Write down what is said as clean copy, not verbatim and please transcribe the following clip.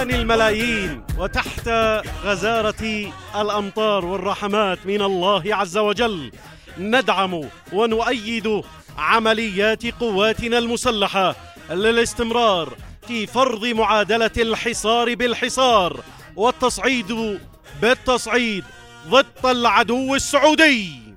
الملايين وتحت غزارة الأمطار والرحمات من الله عز وجل ندعم ونؤيد عمليات قواتنا المسلحة للاستمرار في فرض معادلة الحصار بالحصار والتصعيد بالتصعيد ضد العدو السعودي.